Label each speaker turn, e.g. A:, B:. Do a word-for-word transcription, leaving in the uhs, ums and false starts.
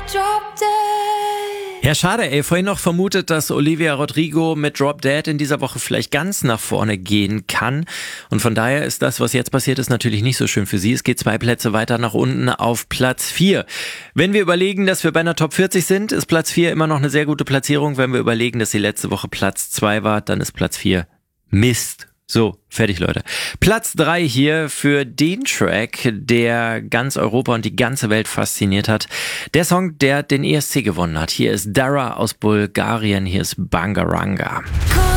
A: Ja, schade, ey. Vorhin noch vermutet, dass Olivia Rodrigo mit Drop Dead in dieser Woche vielleicht ganz nach vorne gehen kann. Und von daher ist das, was jetzt passiert ist, natürlich nicht so schön für sie. Es geht zwei Plätze weiter nach unten auf Platz vier. Wenn wir überlegen, dass wir bei einer Top vierzig sind, ist Platz vier immer noch eine sehr gute Platzierung. Wenn wir überlegen, dass sie letzte Woche Platz zwei war, dann ist Platz vier Mist. So, fertig, Leute. Platz drei hier für den Track, der ganz Europa und die ganze Welt fasziniert hat. Der Song, der den E S C gewonnen hat. Hier ist Dara aus Bulgarien, hier ist Bangaranga.